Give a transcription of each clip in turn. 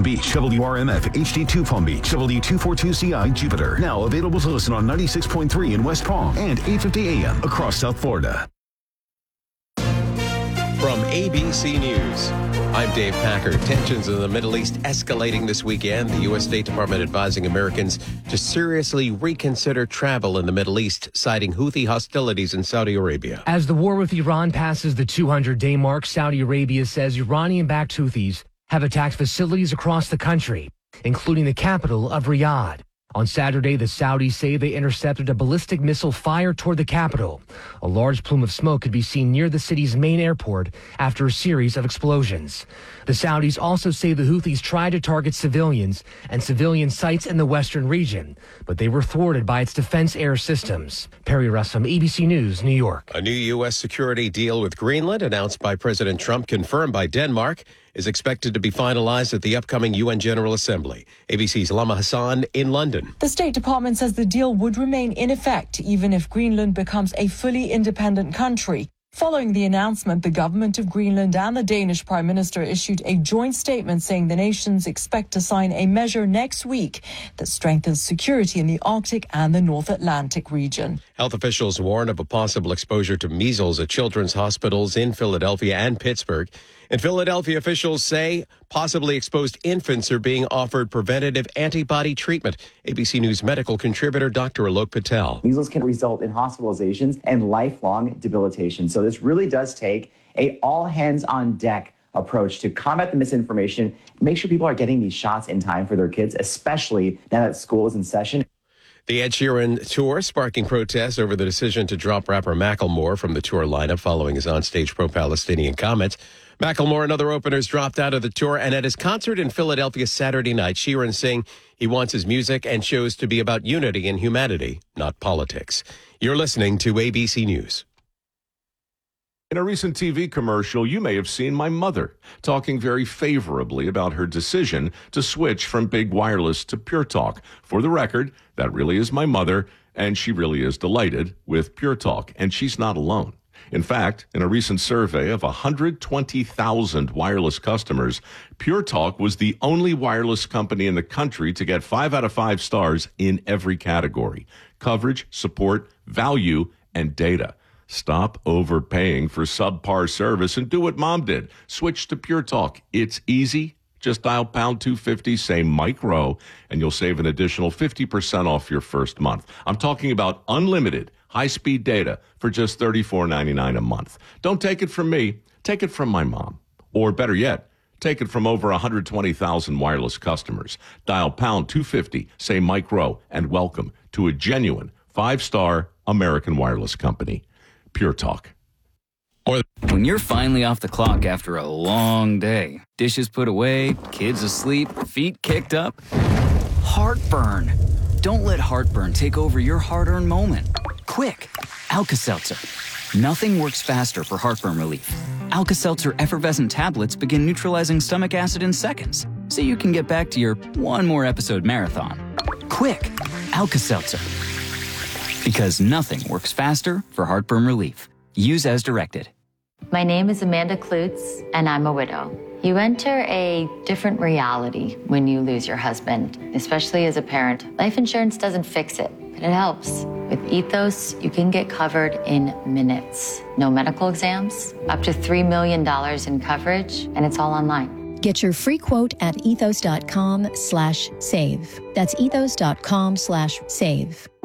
Beach, WRMF HD2 Palm Beach, W242CI Jupiter. Now available to listen on 96.3 in West Palm and 850 AM across South Florida. From ABC News, I'm Dave Packer. Tensions in the Middle East escalating this weekend. The U.S. State Department advising Americans to seriously reconsider travel in the Middle East, citing Houthi hostilities in Saudi Arabia. As the war with Iran passes the 200-day mark, Saudi Arabia says Iranian-backed Houthis have attacked facilities across the country, including the capital of Riyadh. On Saturday, the Saudis say they intercepted a ballistic missile fired toward the capital. A large plume of smoke could be seen near the city's main airport after a series of explosions. The Saudis also say the Houthis tried to target civilians and civilian sites in the western region, but they were thwarted by its defense air systems. Perry Russum, ABC News, New York. A new U.S. security deal with Greenland, announced by President Trump, confirmed by Denmark, is expected to be finalized at the upcoming UN General Assembly. ABC's Lama Hassan in London. The State Department says the deal would remain in effect even if Greenland becomes a fully independent country. Following the announcement, the government of Greenland and the Danish Prime Minister issued a joint statement saying the nations expect to sign a measure next week that strengthens security in the Arctic and the North Atlantic region. Health officials warn of a possible exposure to measles at children's hospitals in Philadelphia and Pittsburgh. In Philadelphia, officials say possibly exposed infants are being offered preventative antibody treatment. ABC News medical contributor Dr. Alok Patel. Measles can result in hospitalizations and lifelong debilitation. So this really does take a all-hands-on-deck approach to combat the misinformation, make sure people are getting these shots in time for their kids, especially now that school is in session. The Ed Sheeran tour sparking protests over the decision to drop rapper Macklemore from the tour lineup following his onstage pro-Palestinian comments. Macklemore and other openers dropped out of the tour, and at his concert in Philadelphia Saturday night, Sheeran saying he wants his music and shows to be about unity and humanity, not politics. You're listening to ABC News. In a recent TV commercial, you may have seen my mother talking very favorably about her decision to switch from big wireless to Pure Talk. For the record, that really is my mother, and she really is delighted with Pure Talk, and she's not alone. In fact, in a recent survey of 120,000 wireless customers, Pure Talk was the only wireless company in the country to get 5 out of 5 stars in every category: coverage, support, value, and data. Stop overpaying for subpar service and do what Mom did. Switch to Pure Talk. It's easy. Just dial pound 250, say Mike Rowe, and you'll save an additional 50% off your first month. I'm talking about unlimited high-speed data for just $34.99 a month. Don't take it from me. Take it from my mom. Or better yet, take it from over 120,000 wireless customers. Dial pound 250, say Mike Rowe, and welcome to a genuine 5-star American wireless company. Pure Talk. When you're finally off the clock after a long day, dishes put away, kids asleep, feet kicked up, heartburn. Don't let heartburn take over your hard-earned moment. Quick, Alka-Seltzer. Nothing works faster for heartburn relief. Alka-Seltzer effervescent tablets begin neutralizing stomach acid in seconds, so you can get back to your one more episode marathon. Quick, Alka-Seltzer. Because nothing works faster for heartburn relief. Use as directed. My name is Amanda Klutz, and I'm a widow. You enter a different reality when you lose your husband, especially as a parent. Life insurance doesn't fix it, but it helps. With Ethos, you can get covered in minutes. No medical exams, up to $3 million in coverage, and it's all online. Get your free quote at ethos.com/save. That's ethos.com/save.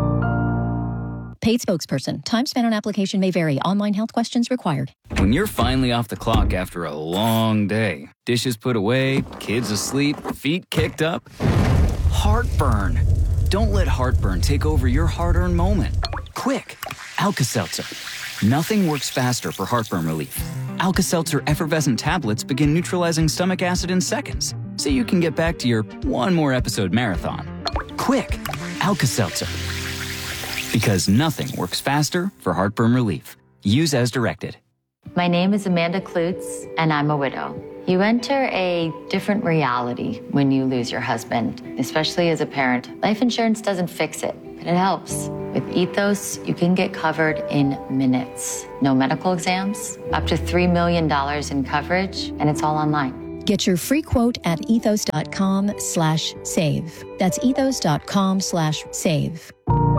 Paid spokesperson. Time spent on application may vary. Online health questions required. When you're finally off the clock after a long day, dishes put away, kids asleep, feet kicked up, heartburn. Don't let heartburn take over your hard-earned moment. Quick, Alka-Seltzer. Nothing works faster for heartburn relief. Alka-Seltzer effervescent tablets begin neutralizing stomach acid in seconds, so you can get back to your one more episode marathon. Quick, Alka-Seltzer. Because nothing works faster for heartburn relief. Use as directed. My name is Amanda Klutz, and I'm a widow. You enter a different reality when you lose your husband, especially as a parent. Life insurance doesn't fix it, but it helps. With Ethos, you can get covered in minutes. No medical exams, up to $3 million in coverage, and it's all online. Get your free quote at ethos.com/save. That's ethos.com/save.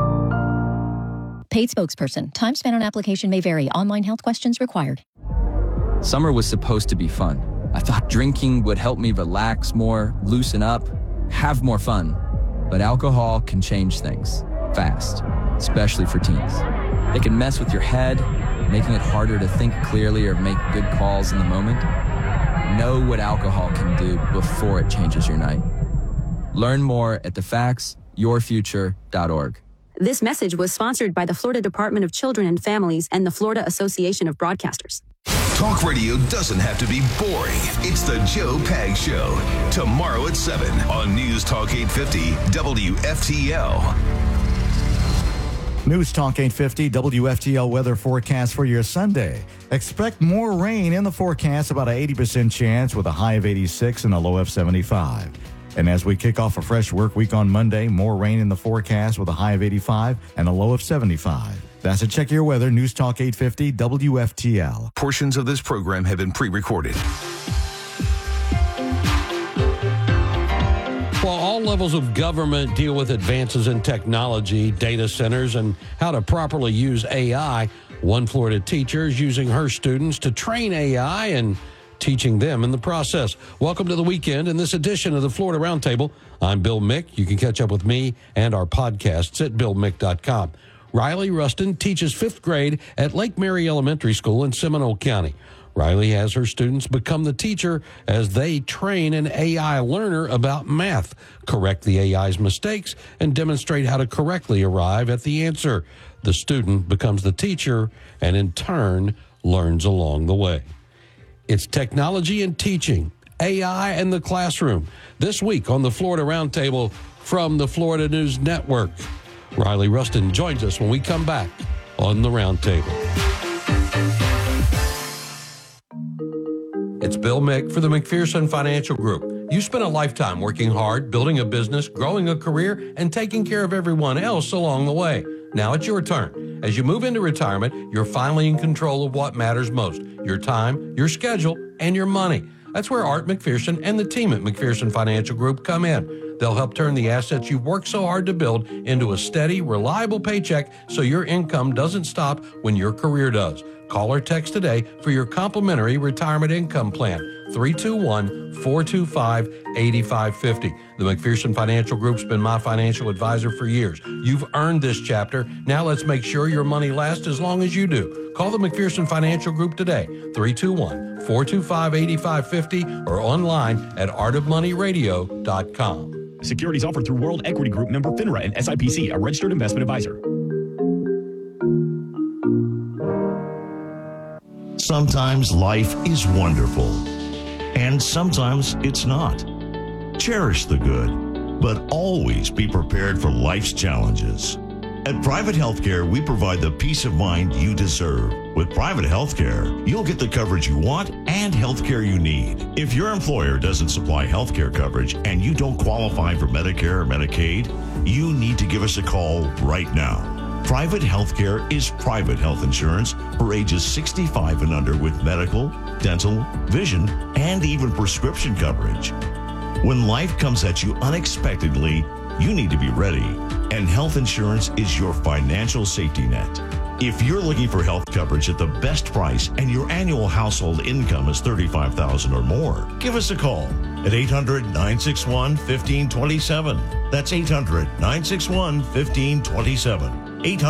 Paid spokesperson. Time spent on application may vary. Online health questions required. Summer was supposed to be fun. I thought drinking would help me relax more, loosen up, have more fun. But alcohol can change things fast, especially for teens. It can mess with your head, making it harder to think clearly or make good calls in the moment. Know what alcohol can do before it changes your night. Learn more at thefactsyourfuture.org. This message was sponsored by the Florida Department of Children and Families and the Florida Association of Broadcasters. Talk radio doesn't have to be boring. It's the Joe Pag Show. Tomorrow at 7 on News Talk 850 WFTL. News Talk 850 WFTL weather forecast for your Sunday. Expect more rain in the forecast, about an 80% chance with a high of 86 and a low of 75. And as we kick off a fresh work week on Monday, more rain in the forecast with a high of 85 and a low of 75. That's a check your weather. News Talk 850 WFTL. Portions of this program have been pre-recorded. While all levels of government deal with advances in technology, data centers, and how to properly use AI, one Florida teacher is using her students to train AI and teaching them in the process. Welcome to the weekend in this edition of the Florida Roundtable. I'm Bill Mick. You can catch up with me and our podcasts at BillMick.com. Riley Rustin teaches 5th grade at Lake Mary Elementary School in Seminole County. Riley has her students become the teacher as they train an AI learner about math, correct the AI's mistakes, and demonstrate how to correctly arrive at the answer. The student becomes the teacher and in turn learns along the way. It's technology and teaching, AI and the classroom. This week on the Florida Roundtable from the Florida News Network. Riley Rustin joins us when we come back on the Roundtable. It's Bill Mick for the McPherson Financial Group. You spent a lifetime working hard, building a business, growing a career, and taking care of everyone else along the way. Now it's your turn. As you move into retirement, you're finally in control of what matters most: your time, your schedule, and your money. That's where Art McPherson and the team at McPherson Financial Group come in. They'll help turn the assets you've worked so hard to build into a steady, reliable paycheck so your income doesn't stop when your career does. Call or text today for your complimentary retirement income plan, 321-425-8550. The McPherson Financial Group's been my financial advisor for years. You've earned this chapter. Now let's make sure your money lasts as long as you do. Call the McPherson Financial Group today, 321-425-8550, or online at artofmoneyradio.com. Securities offered through World Equity Group, member FINRA and SIPC, a registered investment advisor. Sometimes life is wonderful, and sometimes it's not. Cherish the good, but always be prepared for life's challenges. At Private Healthcare, we provide the peace of mind you deserve. With Private Healthcare, you'll get the coverage you want and healthcare you need. If your employer doesn't supply healthcare coverage and you don't qualify for Medicare or Medicaid, you need to give us a call right now. Private Healthcare is private health insurance for ages 65 and under with medical, dental, vision, and even prescription coverage. When life comes at you unexpectedly, you need to be ready, and health insurance is your financial safety net. If you're looking for health coverage at the best price and your annual household income is $35,000 or more, give us a call at 800-961-1527. That's 800-961-1527.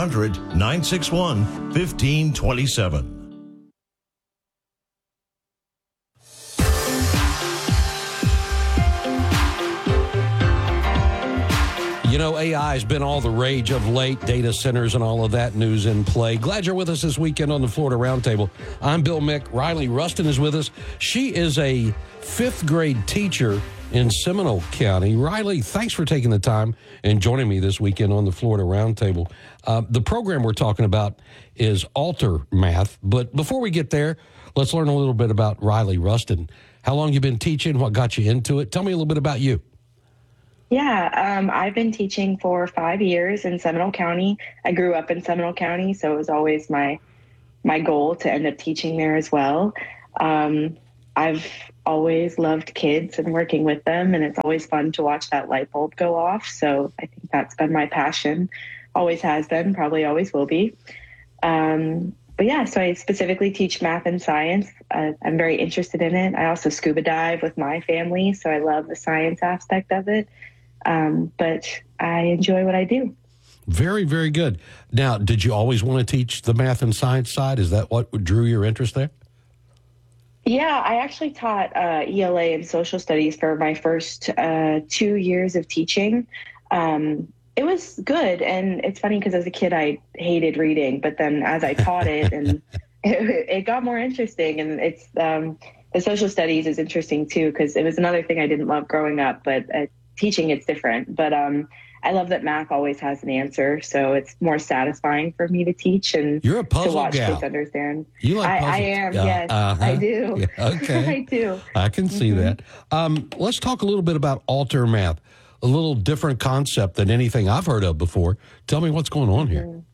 800-961-1527. You know, AI has been all the rage of late, data centers and all of that news in play. Glad you're with us this weekend on the Florida Roundtable. I'm Bill Mick. Riley Rustin is with us. She is a 5th grade teacher in Seminole County. Riley, thanks for taking the time and joining me this weekend on the Florida Roundtable. The program we're talking about is Alter Math. But before we get there, let's learn a little bit about Riley Rustin. How long you been teaching? What got you into it? Tell me a little bit about you. Yeah, I've been teaching for 5 years in Seminole County. I grew up in Seminole County, so it was always my goal to end up teaching there as well. I've always loved kids and working with them, and it's always fun to watch that light bulb go off. So I think that's been my passion. Always has been, probably always will be. But yeah, so I specifically teach math and science. I'm very interested in it. I also scuba dive with my family, so I love the science aspect of it. But I enjoy what I do. Very, very good. Now, did you always want to teach the math and science side? Is that what drew your interest there? Yeah, I actually taught ELA and social studies for my first 2 years of teaching. It was good, and it's funny because as a kid I hated reading, but then as I taught it, and it got more interesting. And it's the social studies is interesting too because it was another thing I didn't love growing up, but teaching it's different. But I love that math always has an answer, so it's more satisfying for me to teach and You're a puzzle to watch gal. kids understand. You like puzzles? I am, yes, I do. Yeah, okay, I do. I can see that. Let's talk a little bit about Alter Math, a little different concept than anything I've heard of before. Tell me what's going on here.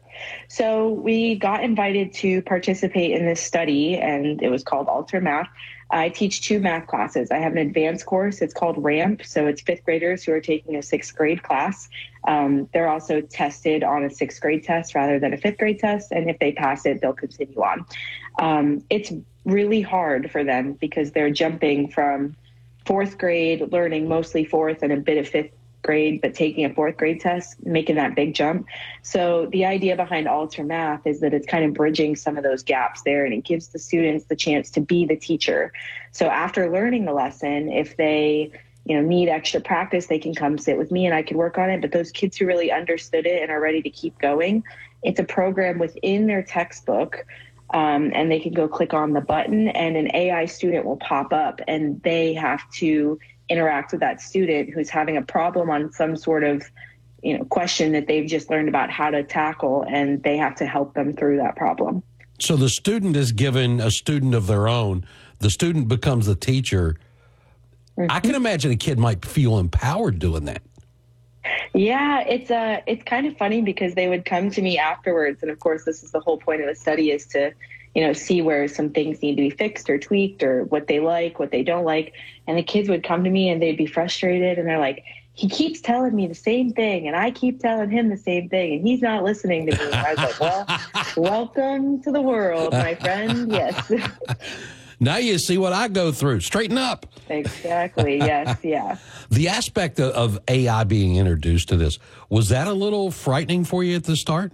So we got invited to participate in this study, and it was called Alter Math. I teach 2 math classes. I have an advanced course. It's called RAMP. So it's 5th graders who are taking a 6th grade class. They're also tested on a 6th grade test rather than a 5th grade test. And if they pass it, they'll continue on. It's really hard for them because they're jumping from 4th grade, learning mostly 4th and a bit of 5th grade, but taking a 4th grade test, making that big jump. So the idea behind Alter Math is that it's kind of bridging some of those gaps there, and it gives the students the chance to be the teacher. So after learning the lesson, if they need extra practice, they can come sit with me and I can work on it. But those kids who really understood it and are ready to keep going, it's a program within their textbook. And they can go click on the button and an AI student will pop up, and they have to interact with that student who's having a problem on some sort of question that they've just learned about how to tackle, and they have to help them through that problem. So the student is given a student of their own. The student becomes the teacher. Mm-hmm. I can imagine a kid might feel empowered doing that. Yeah, it's kind of funny because they would come to me afterwards, and of course this is the whole point of the study, is to see where some things need to be fixed or tweaked or what they like, what they don't like. And the kids would come to me and they'd be frustrated and they're like, he keeps telling me the same thing and I keep telling him the same thing and he's not listening to me. And I was like, well, welcome to the world, my friend. Yes. Now you see what I go through. Straighten up. Exactly. Yes. Yeah. The aspect of AI being introduced to this, was that a little frightening for you at the start?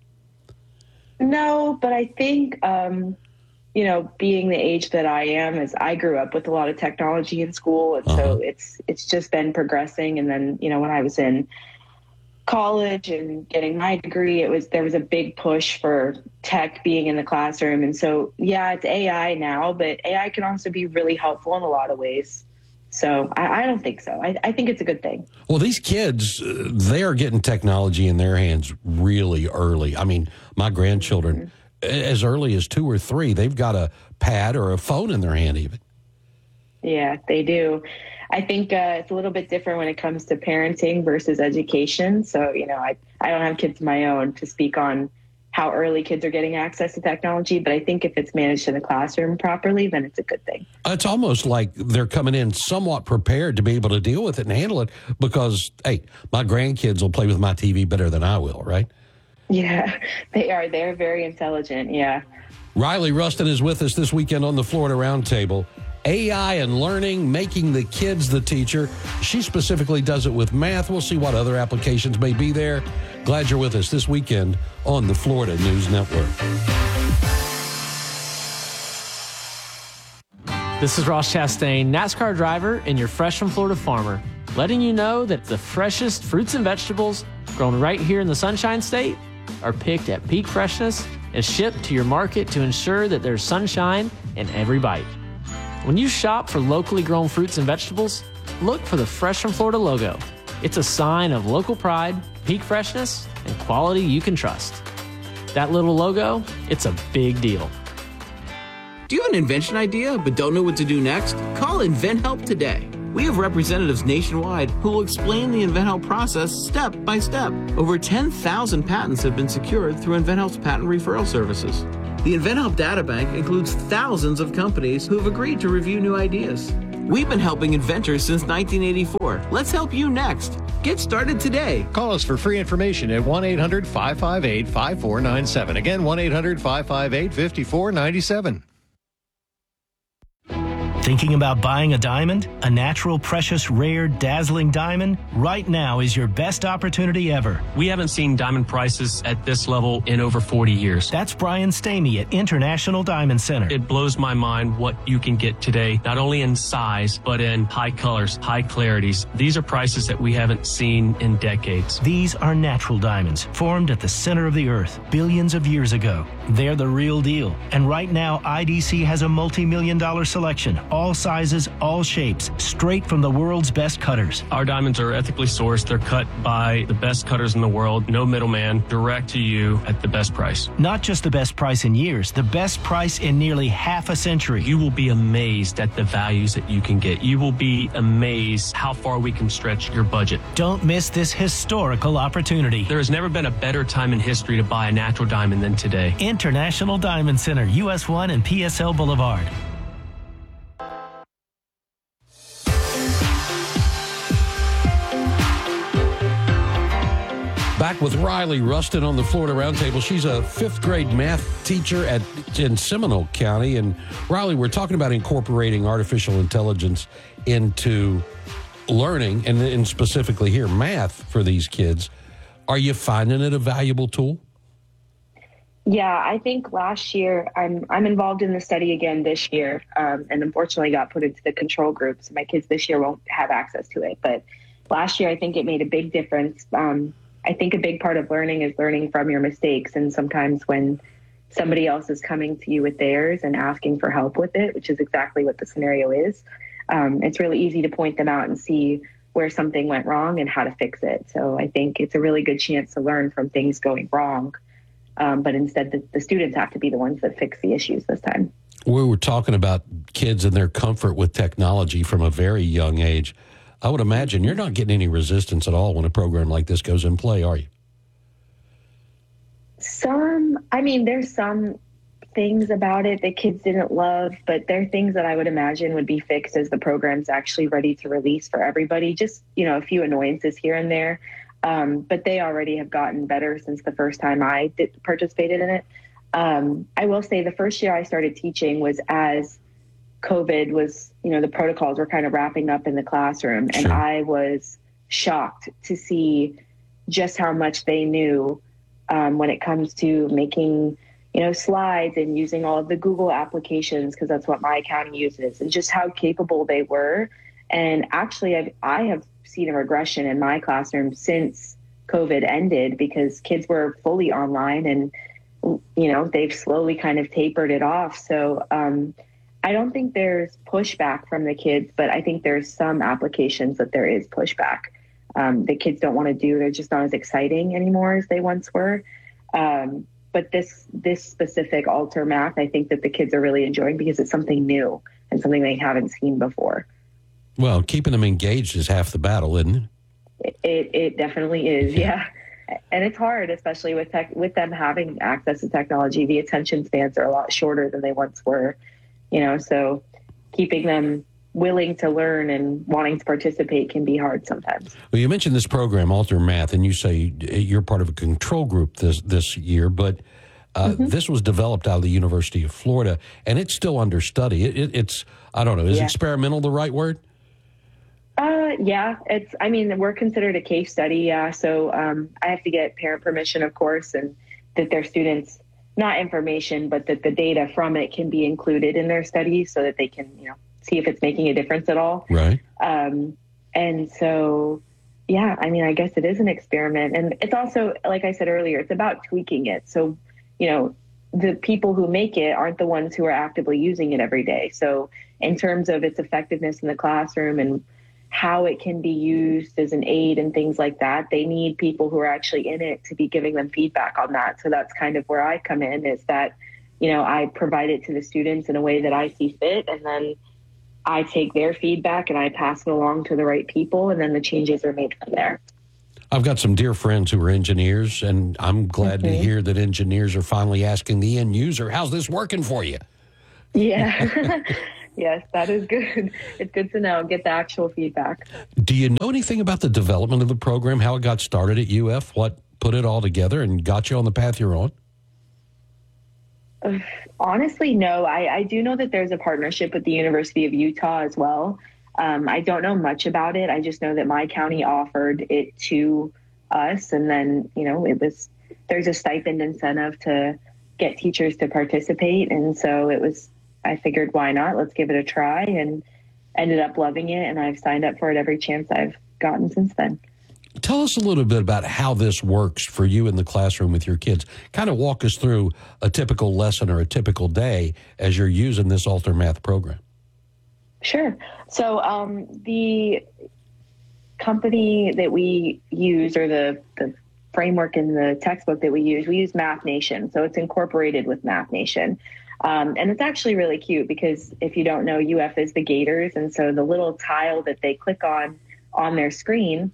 No, but I think, being the age that I am, as I grew up with a lot of technology in school. And so it's just been progressing. And then, when I was in college and getting my degree, there was a big push for tech being in the classroom. And so, yeah, it's AI now, but AI can also be really helpful in a lot of ways. So I don't think so. I think it's a good thing. Well, these kids, they are getting technology in their hands really early. I mean, my grandchildren, as early as 2 or 3, they've got a pad or a phone in their hand even. Yeah, they do. I think it's a little bit different when it comes to parenting versus education. So, I don't have kids of my own to speak on how early kids are getting access to technology, but I think if it's managed in the classroom properly, then it's a good thing. It's almost like they're coming in somewhat prepared to be able to deal with it and handle it because, hey, my grandkids will play with my TV better than I will, right? Yeah, they are. They're very intelligent, yeah. Riley Rustin is with us this weekend on the Florida Roundtable. AI and learning, making the kids the teacher. She specifically does it with math. We'll see what other applications may be there. Glad you're with us this weekend on the Florida News Network. This is Ross Chastain, NASCAR driver and your Fresh from Florida farmer, letting you know that the freshest fruits and vegetables grown right here in the Sunshine State are picked at peak freshness and shipped to your market to ensure that there's sunshine in every bite. When you shop for locally grown fruits and vegetables, look for the Fresh from Florida logo. It's a sign of local pride, peak freshness, and quality you can trust. That little logo, it's a big deal. Do you have an invention idea but don't know what to do next? Call InventHelp today. We have representatives nationwide who will explain the InventHelp process step by step. Over 10,000 patents have been secured through InventHelp's patent referral services. The InventHelp Databank includes thousands of companies who have agreed to review new ideas. We've been helping inventors since 1984. Let's help you next. Get started today. Call us for free information at 1-800-558-5497. Again, 1-800-558-5497. Thinking about buying a diamond? A natural, precious, rare, dazzling diamond? Right now is your best opportunity ever. We haven't seen diamond prices at this level in over 40 years. That's Brian Stamey at International Diamond Center. It blows my mind what you can get today, not only in size, but in high colors, high clarities. These are prices that we haven't seen in decades. These are natural diamonds, formed at the center of the earth billions of years ago. They're the real deal. And right now, IDC has a multi-million-dollar selection. All sizes, all shapes, straight from the world's best cutters. Our diamonds are ethically sourced. They're cut by the best cutters in the world. No middleman, direct to you at the best price. Not just the best price in years, the best price in nearly half a century. You will be amazed at the values that you can get. You will be amazed how far we can stretch your budget. Don't miss this historical opportunity. There has never been a better time in history to buy a natural diamond than today. International Diamond Center, US 1 and PSL Boulevard. Back with Riley Rustin on the Florida Roundtable. She's a fifth grade math teacher in Seminole County. And Riley, we're talking about incorporating artificial intelligence into learning, and specifically here, math for these kids. Are you finding it a valuable tool? Yeah, I think last year, I'm involved in the study again this year, and unfortunately got put into the control group. So my kids this year won't have access to it. But last year, I think it made a big difference. I think a big part of learning is learning from your mistakes. And sometimes when somebody else is coming to you with theirs and asking for help with it, which is exactly what the scenario is, it's really easy to point them out and see where something went wrong and how to fix it. So I think it's a really good chance to learn from things going wrong. But instead, the students have to be the ones that fix the issues this time. We were talking about kids and their comfort with technology from a very young age. I would imagine you're not getting any resistance at all when a program like this goes in play, are you? There's some things about it that kids didn't love, but there are things that I would imagine would be fixed as the program's actually ready to release for everybody. Just, a few annoyances here and there. But they already have gotten better since the first time I participated in it. I will say the first year I started teaching was as COVID was, the protocols were kind of wrapping up in the classroom. And I was shocked to see just how much they knew when it comes to making, slides and using all of the Google applications, because that's what my county uses, and just how capable they were. And actually, I have seen a regression in my classroom since COVID ended, because kids were fully online and, they've slowly kind of tapered it off. So, I don't think there's pushback from the kids, but I think there's some applications that there is pushback. The kids don't want to do, they're just not as exciting anymore as they once were. But this specific Alter Math, I think that the kids are really enjoying because it's something new and something they haven't seen before. Well, keeping them engaged is half the battle, isn't it? It definitely is, yeah. And it's hard, especially with them having access to technology. The attention spans are a lot shorter than they once were. So keeping them willing to learn and wanting to participate can be hard sometimes. Well, you mentioned this program, Alter Math, and you say you're part of a control group this year, but this was developed out of the University of Florida, and it's still under study. It's I don't know, is experimental the right word? Yeah, we're considered a case study. Yeah. So, I have to get parent permission, of course, and that their students, not information, but that the data from it can be included in their study so that they can, see if it's making a difference at all. Right. And so, yeah, I guess it is an experiment. And it's also, like I said earlier, it's about tweaking it. So, the people who make it aren't the ones who are actively using it every day. So in terms of its effectiveness in the classroom and how it can be used as an aid and things like that, they need people who are actually in it to be giving them feedback on that. So that's kind of where I come in, is that, I provide it to the students in a way that I see fit, and then I take their feedback and I pass it along to the right people, and then the changes are made from there. I've got some dear friends who are engineers, and I'm glad to hear that engineers are finally asking the end user, how's this working for you? Yeah. Yes, that is good. It's good to know, get the actual feedback. Do you know anything about the development of the program, how it got started at UF, what put it all together and got you on the path you're on? Honestly, no. I do know that there's a partnership with the University of Utah as well. I don't know much about it. I just know that my county offered it to us. And then, there's a stipend incentive to get teachers to participate. And so I figured, why not? Let's give it a try, and ended up loving it. And I've signed up for it every chance I've gotten since then. Tell us a little bit about how this works for you in the classroom with your kids. Kind of walk us through a typical lesson or a typical day as you're using this Alter Math program. Sure. So the company that we use, or the framework in the textbook that we use Math Nation. So it's incorporated with Math Nation. And it's actually really cute because if you don't know, UF is the Gators. And so the little tile that they click on their screen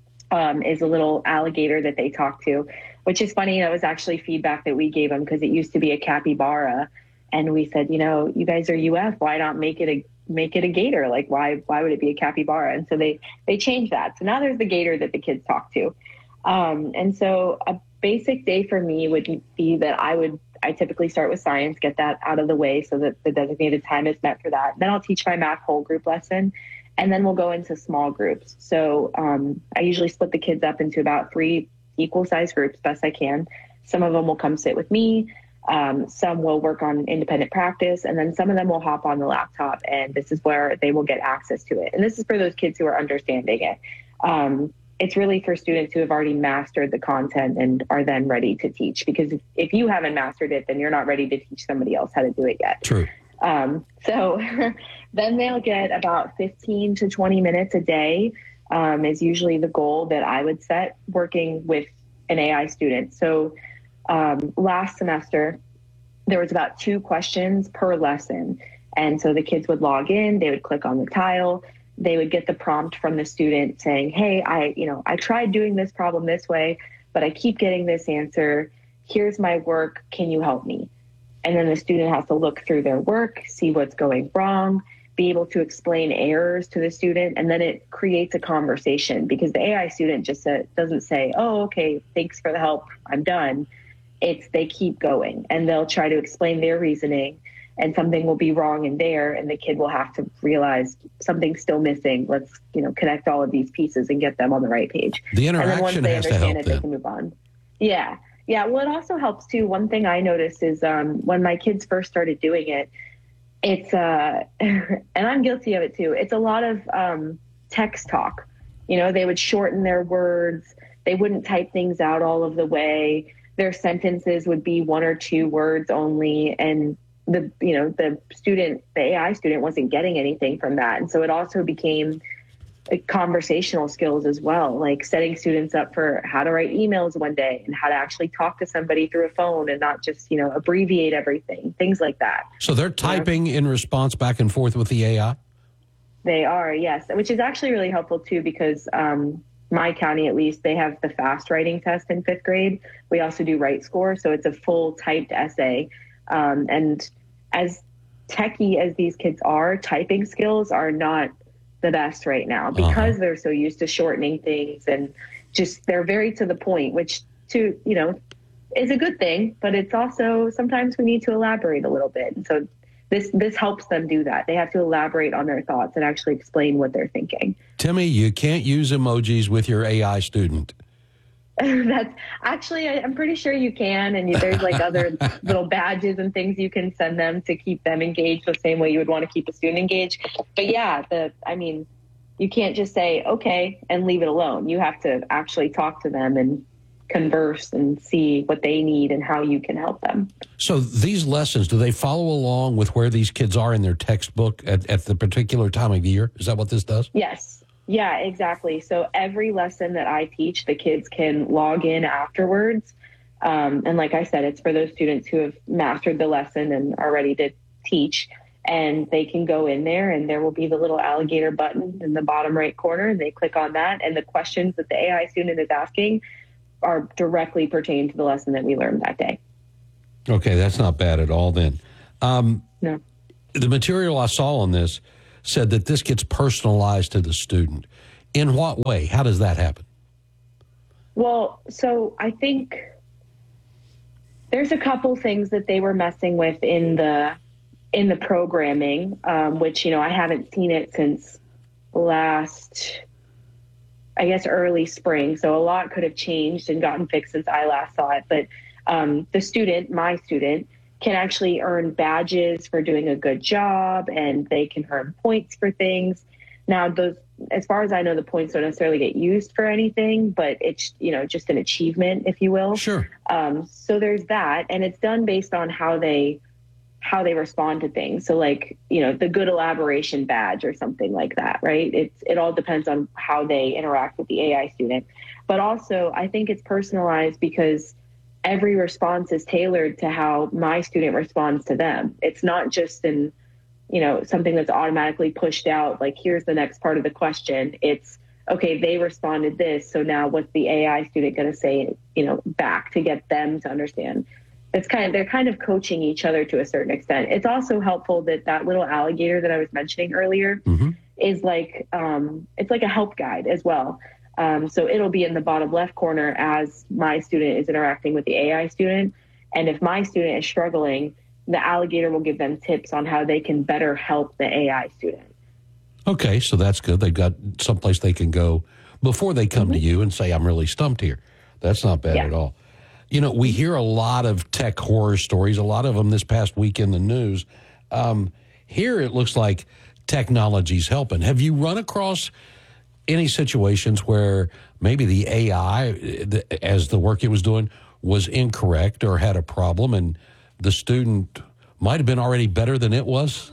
is a little alligator that they talk to, which is funny. That was actually feedback that we gave them because it used to be a capybara. And we said, you guys are UF, why not make it a gator? Like, why would it be a capybara? And so they changed that. So now there's the gator that the kids talk to. And so a basic day for me would be that I typically start with science, get that out of the way so that the designated time is met for that. Then I'll teach my math whole group lesson, and then we'll go into small groups. So I usually split the kids up into about 3 equal-sized groups, best I can. Some of them will come sit with me. Some will work on independent practice, and then some of them will hop on the laptop, and this is where they will get access to it. And this is for those kids who are understanding it. It's really for students who have already mastered the content and are then ready to teach. Because if you haven't mastered it, then you're not ready to teach somebody else how to do it yet. True. So then they'll get about 15 to 20 minutes a day is usually the goal that I would set working with an AI student. So last semester, there was about 2 questions per lesson. And so the kids would log in, they would click on the tile, they would get the prompt from the student saying, hey, I tried doing this problem this way, but I keep getting this answer. Here's my work. Can you help me? And then the student has to look through their work, see what's going wrong, be able to explain errors to the student. And then it creates a conversation because the AI student just doesn't say, oh, okay, thanks for the help, I'm done. They keep going, and they'll try to explain their reasoning, and something will be wrong in there, and the kid will have to realize something's still missing. Let's, connect all of these pieces and get them on the right page. The interaction and then has once they to help understand it, them. they can move on. Yeah. Yeah. Well, it also helps too. One thing I noticed is when my kids first started doing it, it's and I'm guilty of it too. It's a lot of text talk. They would shorten their words. They wouldn't type things out all of the way. Their sentences would be 1 or 2 words only, and the AI student wasn't getting anything from that. And so it also became conversational skills as well, like setting students up for how to write emails one day and how to actually talk to somebody through a phone and not just, abbreviate everything, things like that. So they're typing in response back and forth with the AI? They are, yes, which is actually really helpful too, because my county, at least, they have the fast writing test in 5th grade. We also do Write Score. So it's a full typed essay. And as techie as these kids are, typing skills are not the best right now because they're so used to shortening things and just they're very to the point, which is a good thing, but it's also sometimes we need to elaborate a little bit. And so this helps them do that. They have to elaborate on their thoughts and actually explain what they're thinking. Timmy, you can't use emojis with your AI student. That's actually, I'm pretty sure you can. And there's like other little badges and things you can send them to keep them engaged the same way you would want to keep a student engaged. But yeah, you can't just say, okay, and leave it alone. You have to actually talk to them and converse and see what they need and how you can help them. So these lessons, do they follow along with where these kids are in their textbook at the particular time of year? Is that what this does? Yes. Yeah, exactly. So every lesson that I teach, the kids can log in afterwards. And like I said, it's for those students who have mastered the lesson and are ready to teach. and they can go in there and there will be the little alligator button in the bottom right corner, and they click on that, and the questions that the AI student is asking are directly pertained to the lesson that we learned that day. Okay, that's not bad at all then. No. The material I saw on this said that this gets personalized to the student. In what way? How does that happen? Well, so I think there's a couple things that they were messing with in the programming, which, I haven't seen it since last, I guess, early spring. So a lot could have changed and gotten fixed since I last saw it. But my student, can actually earn badges for doing a good job, and they can earn points for things. Now, those, as far as I know, the points don't necessarily get used for anything, but it's, just an achievement, if you will. Sure. So there's that, and it's done based on how they respond to things. So like, the good elaboration badge or something like that, right? It all depends on how they interact with the AI student. But also, I think it's personalized because every response is tailored to how my student responds to them. It's not just something that's automatically pushed out, like, here's the next part of the question. It's, okay, they responded this, so now what's the AI student going to say, back to get them to understand? They're kind of coaching each other to a certain extent. It's also helpful that little alligator that I was mentioning earlier is like, it's like a help guide as well. So it'll be in the bottom left corner as my student is interacting with the AI student. And if my student is struggling, the alligator will give them tips on how they can better help the AI student. Okay, so that's good. They've got someplace they can go before they come to you and say, I'm really stumped here. That's not bad at all. We hear a lot of tech horror stories, a lot of them this past week in the news. Here it looks like technology's helping. Have you run across any situations where maybe the AI, as the work it was doing, was incorrect or had a problem, and the student might have been already better than it was?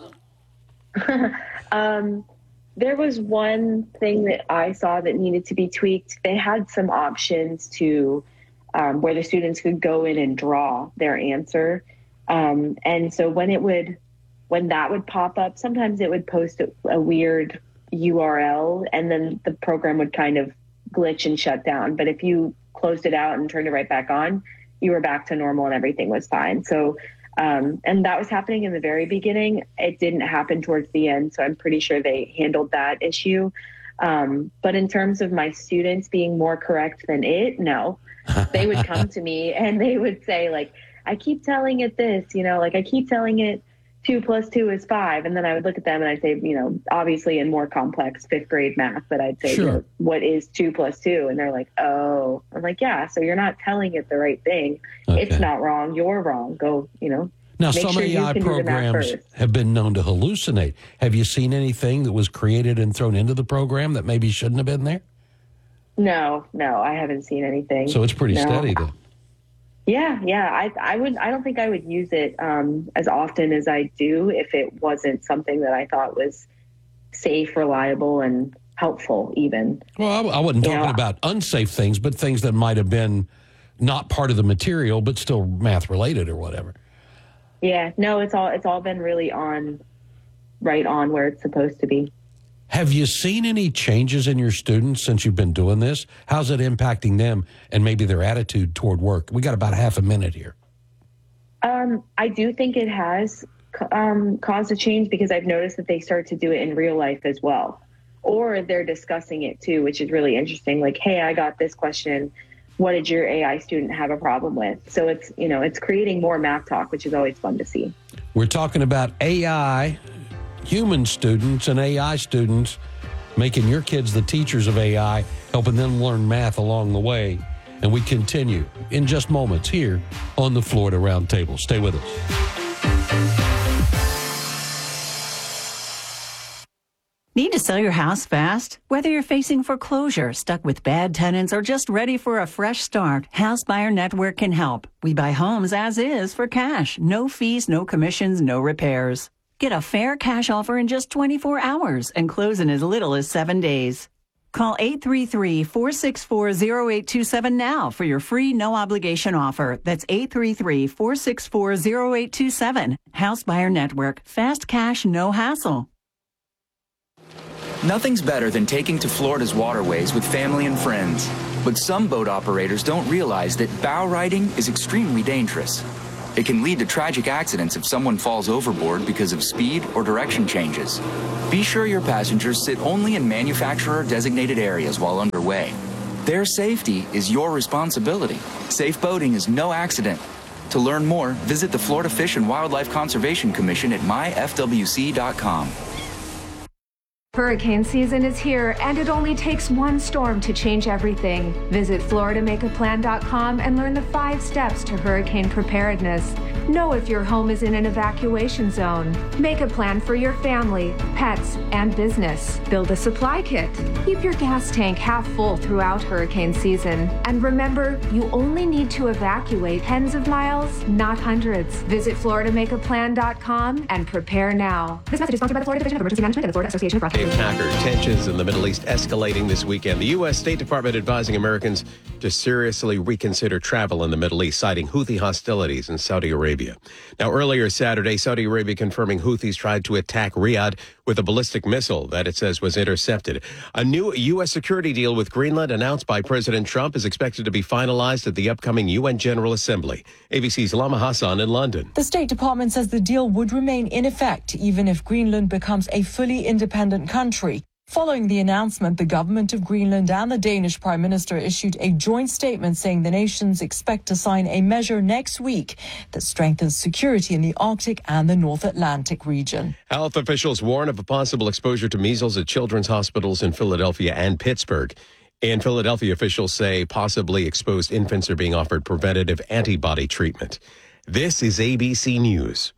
There was one thing that I saw that needed to be tweaked. They had some options to where the students could go in and draw their answer. And so when that would pop up, sometimes it would post a weird URL, and then the program would kind of glitch and shut down. But if you closed it out and turned it right back on, you were back to normal and everything was fine. So, and that was happening in the very beginning. It didn't happen towards the end, so I'm pretty sure they handled that issue. But in terms of my students being more correct than it, no. They would come to me and they would say, like, I keep telling it this, I keep telling it 2 + 2 is 5. And then I would look at them and I'd say, obviously in more complex 5th grade math, but I'd say, sure, what is 2 + 2? And they're like, oh, I'm like, yeah, so you're not telling it the right thing. Okay. It's not wrong. You're wrong. Go, Now, some AI programs have been known to hallucinate. Have you seen anything that was created and thrown into the program that maybe shouldn't have been there? No, I haven't seen anything. So it's pretty steady then. Yeah. I don't think I would use it as often as I do if it wasn't something that I thought was safe, reliable, and helpful even. Well, I wasn't talking about unsafe things, but things that might have been not part of the material, but still math related or whatever. Yeah, no, it's all been really right on where it's supposed to be. Have you seen any changes in your students since you've been doing this? How's it impacting them and maybe their attitude toward work? We got about half a minute here. I do think it has caused a change because I've noticed that they start to do it in real life as well. Or they're discussing it too, which is really interesting. Like, hey, I got this question. What did your AI student have a problem with? So it's creating more math talk, which is always fun to see. We're talking about AI, human students and AI students, making your kids the teachers of AI, helping them learn math along the way. And we continue in just moments here on the Florida Roundtable. Stay with us. Need to sell your house fast? Whether you're facing foreclosure, stuck with bad tenants, or just ready for a fresh start, House Buyer Network can help. We buy homes as is for cash. No fees, no commissions, no repairs. Get a fair cash offer in just 24 hours and close in as little as 7 days. Call 833-464-0827 now for your free no-obligation offer. That's 833-464-0827. House Buyer Network. Fast cash, no hassle. Nothing's better than taking to Florida's waterways with family and friends. But some boat operators don't realize that bow riding is extremely dangerous. It can lead to tragic accidents if someone falls overboard because of speed or direction changes. Be sure your passengers sit only in manufacturer-designated areas while underway. Their safety is your responsibility. Safe boating is no accident. To learn more, visit the Florida Fish and Wildlife Conservation Commission at myfwc.com. Hurricane season is here, and it only takes one storm to change everything. Visit FloridaMakeAPlan.com and learn the 5 steps to hurricane preparedness. Know if your home is in an evacuation zone. Make a plan for your family, pets, and business. Build a supply kit. Keep your gas tank half full throughout hurricane season. And remember, you only need to evacuate tens of miles, not hundreds. Visit FloridaMakeAPlan.com and prepare now. This message is sponsored by the Florida Division of Emergency Management and the Florida Association of Broadcasters. Dave Tacker, tensions in the Middle East escalating this weekend. The U.S. State Department advising Americans to seriously reconsider travel in the Middle East, citing Houthi hostilities in Saudi Arabia. Now, earlier Saturday, Saudi Arabia confirming Houthis tried to attack Riyadh with a ballistic missile that it says was intercepted. A new U.S. security deal with Greenland announced by President Trump is expected to be finalized at the upcoming UN General Assembly. ABC's Lama Hassan in London. The State Department says the deal would remain in effect even if Greenland becomes a fully independent country. Following the announcement, the government of Greenland and the Danish Prime Minister issued a joint statement saying the nations expect to sign a measure next week that strengthens security in the Arctic and the North Atlantic region. Health officials warn of a possible exposure to measles at children's hospitals in Philadelphia and Pittsburgh. In Philadelphia, officials say possibly exposed infants are being offered preventative antibody treatment. This is ABC News.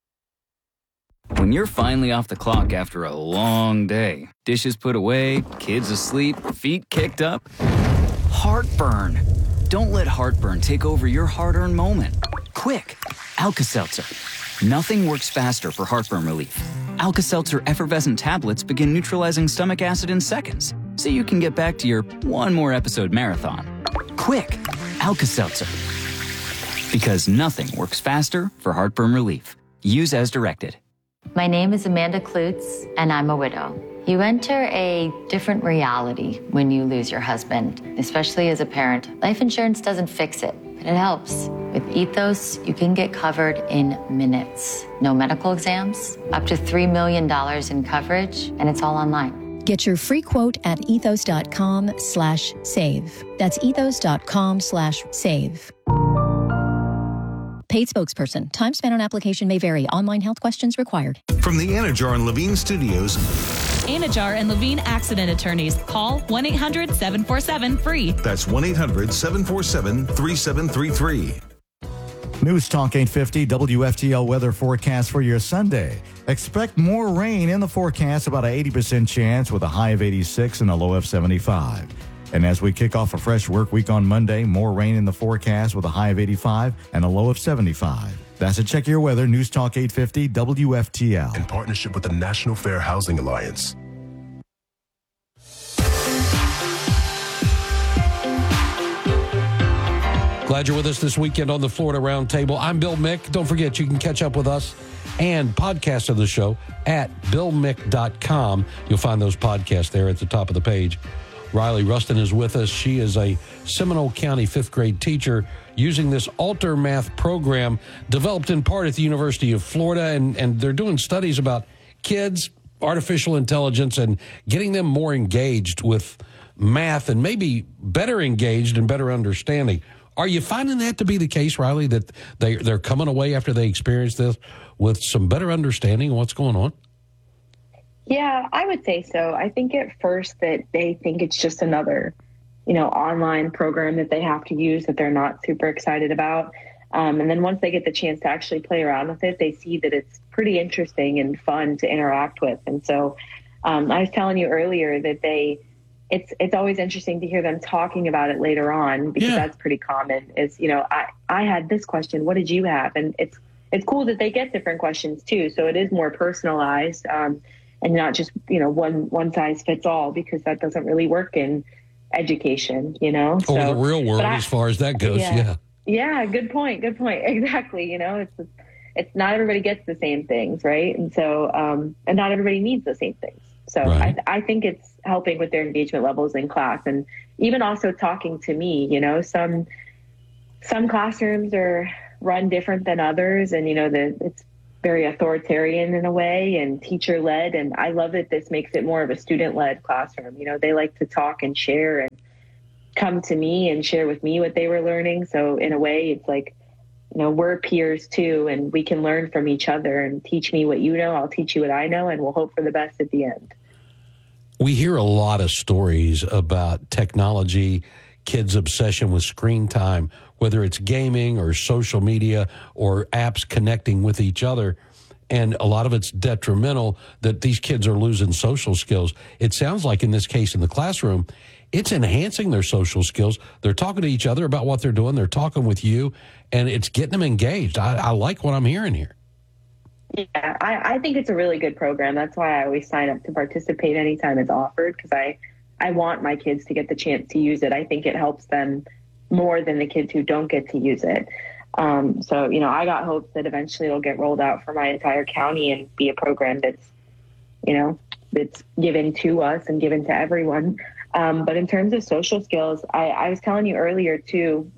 When you're finally off the clock after a long day, dishes put away, kids asleep, feet kicked up, heartburn. Don't let heartburn take over your hard-earned moment. Quick, Alka-Seltzer. Nothing works faster for heartburn relief. Alka-Seltzer effervescent tablets begin neutralizing stomach acid in seconds, so you can get back to your one more episode marathon. Quick, Alka-Seltzer. Because nothing works faster for heartburn relief. Use as directed. My name is Amanda Klutz, and I'm a widow. You enter a different reality when you lose your husband, especially as a parent. Life insurance doesn't fix it, but it helps. With Ethos, you can get covered in minutes. No medical exams, up to $3 million in coverage, and it's all online. Get your free quote at ethos.com/save. That's ethos.com/save. Paid spokesperson. Time spent on application may vary. Online health questions required. From the Anajar and Levine Studios. Anajar and Levine Accident Attorneys. Call 1-800-747-FREE. That's 1-800-747-3733. News Talk 850 WFTL weather forecast for your Sunday. Expect more rain in the forecast, about an 80% chance with a high of 86 and a low of 75. And as we kick off a fresh work week on Monday, more rain in the forecast with a high of 85 and a low of 75. That's a Check Your Weather, News Talk 850 WFTL. In partnership with the National Fair Housing Alliance. Glad you're with us this weekend on the Florida Roundtable. I'm Bill Mick. Don't forget, you can catch up with us and podcast of the show at BillMick.com. You'll find those podcasts there at the top of the page. Riley Rustin is with us. She is a Seminole County 5th grade teacher using this Alter Math program developed in part at the University of Florida. And they're doing studies about kids, artificial intelligence, and getting them more engaged with math and maybe better engaged and better understanding. Are you finding that to be the case, Riley, that they're coming away after they experience this with some better understanding of what's going on? Yeah, I would say so. I think at first that they think it's just another, online program that they have to use that they're not super excited about. And then once they get the chance to actually play around with it, they see that it's pretty interesting and fun to interact with. And so I was telling you earlier that it's always interesting to hear them talking about it later on, because that's pretty common is, I had this question, what did you have? And it's cool that they get different questions too. So it is more personalized. and not just, one size fits all, because that doesn't really work in education, Or the real world, as far as that goes. Yeah. Good point. Exactly. It's not everybody gets the same things. Right. And so, and not everybody needs the same things. So right. I think it's helping with their engagement levels in class, and even also talking to me, some classrooms are run different than others, and, it's very authoritarian in a way and teacher led. And I love that this makes it more of a student led classroom. They like to talk and share and come to me and share with me what they were learning. So in a way, it's like, we're peers too, and we can learn from each other, and teach me what you know, I'll teach you what I know, and we'll hope for the best at the end. We hear a lot of stories about technology, kids' obsession with screen time, whether it's gaming or social media or apps connecting with each other. And a lot of it's detrimental, that these kids are losing social skills. It sounds like in this case in the classroom, it's enhancing their social skills. They're talking to each other about what they're doing. They're talking with you, and it's getting them engaged. I like what I'm hearing here. Yeah, I think it's a really good program. That's why I always sign up to participate anytime it's offered, because I want my kids to get the chance to use it. I think it helps them more than the kids who don't get to use it. So, I got hopes that eventually it'll get rolled out for my entire county and be a program that's, that's given to us and given to everyone. But in terms of social skills, I was telling you earlier too,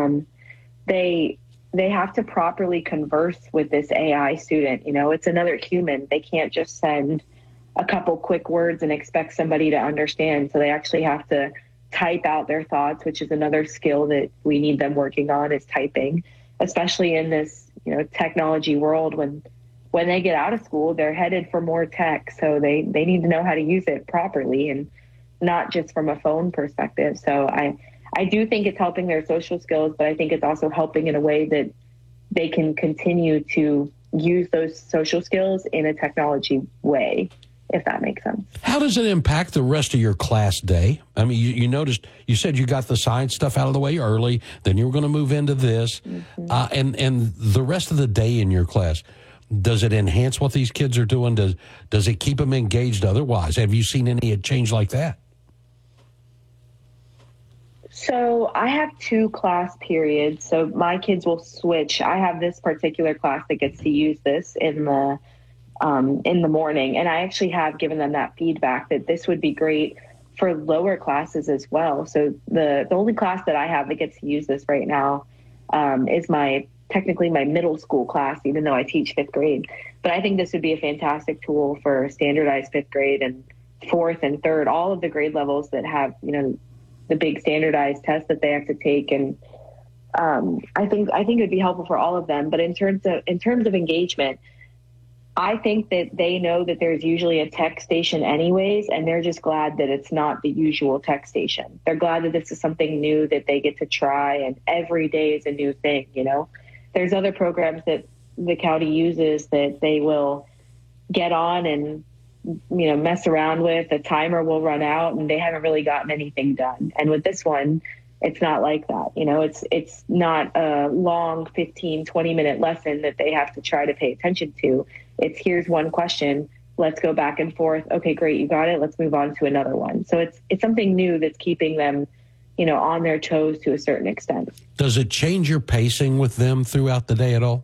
they have to properly converse with this AI student. It's another human. They can't just send a couple quick words and expect somebody to understand. So they actually have to type out their thoughts, which is another skill that we need them working on, is typing, especially in this, technology world. When they get out of school, they're headed for more tech. So they need to know how to use it properly, and not just from a phone perspective. So I do think it's helping their social skills, but I think it's also helping in a way that they can continue to use those social skills in a technology way, if that makes sense. How does it impact the rest of your class day? I mean, you noticed, you said you got the science stuff out of the way early, then you were going to move into this, and the rest of the day in your class, does it enhance what these kids are doing? Does it keep them engaged otherwise? Have you seen any change like that? So I have 2 class periods. So my kids will switch. I have this particular class that gets to use this in the morning. And I actually have given them that feedback that this would be great for lower classes as well. So the only class that I have that gets to use this right now is technically my middle school class, even though I teach 5th grade. But I think this would be a fantastic tool for standardized 5th grade and 4th and 3rd, all of the grade levels that have, the big standardized tests that they have to take. And I think it would be helpful for all of them. But in terms of engagement, I think that they know that there's usually a tech station anyways, and they're just glad that it's not the usual tech station. They're glad that this is something new that they get to try, and every day is a new thing. There's other programs that the county uses that they will get on and mess around with. A timer will run out and they haven't really gotten anything done. And with this one, it's not like that. It's not a long 15, 20-minute lesson that they have to try to pay attention to. It's, here's one question, let's go back and forth. Okay, great, you got it. Let's move on to another one. So it's something new that's keeping them, on their toes to a certain extent. Does it change your pacing with them throughout the day at all?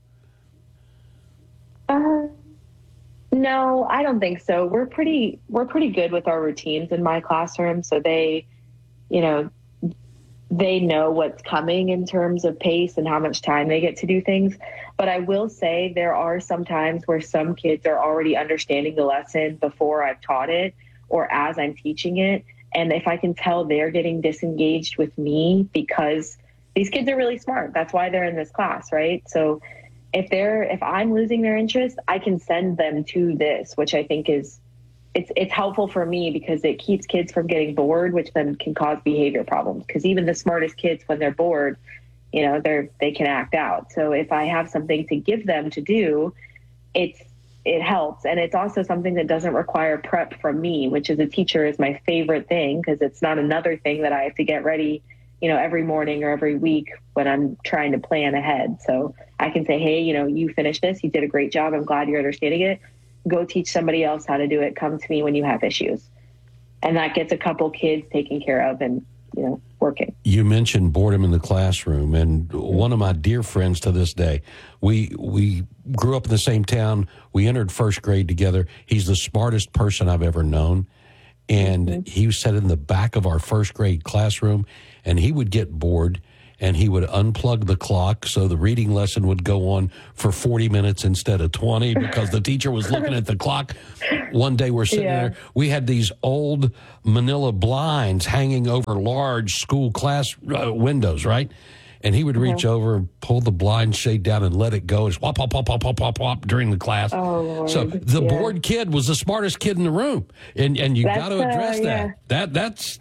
No, I don't think so. We're pretty good with our routines in my classroom. So they know what's coming in terms of pace and how much time they get to do things. But I will say there are some times where some kids are already understanding the lesson before I've taught it or as I'm teaching it. And if I can tell they're getting disengaged with me, because these kids are really smart. That's why they're in this class, right? So if I'm losing their interest, I can send them to this, which I think is, it's helpful for me because it keeps kids from getting bored, which then can cause behavior problems. Because even the smartest kids, when they're bored, they can act out. So if I have something to give them to do, it helps. And it's also something that doesn't require prep from me, which as a teacher is my favorite thing, because it's not another thing that I have to get ready, every morning or every week when I'm trying to plan ahead. So I can say, hey, you finished this, you did a great job, I'm glad you're understanding it. go teach somebody else how to do it. Come to me when you have issues. And that gets a couple kids taken care of and, working. You mentioned boredom in the classroom, and one of my dear friends to this day, we grew up in the same town. We entered first grade together. He's the smartest person I've ever known. And he sat in the back of our first grade classroom, and he would get bored, and he would unplug the clock so the reading lesson would go on for 40 minutes instead of 20 because the teacher was looking at the clock. One day we're sitting there. We had these old manila blinds hanging over large school class windows, right? And he would reach over and pull the blind shade down and let it go. It's whop, whop, whop, whop, whop, wop, whop during the class. Oh, Lord. So the bored kid was the smartest kid in the room. And you got to address that. That's...